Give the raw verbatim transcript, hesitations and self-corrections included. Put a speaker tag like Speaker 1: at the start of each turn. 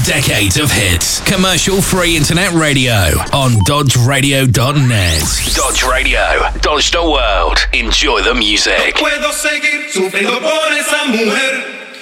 Speaker 1: decades of hits. Commercial-free internet radio on dodge radio dot net. Dodge Radio. Dodge the world. Enjoy the music.
Speaker 2: Puedo seguir sufriendo por esa mujer.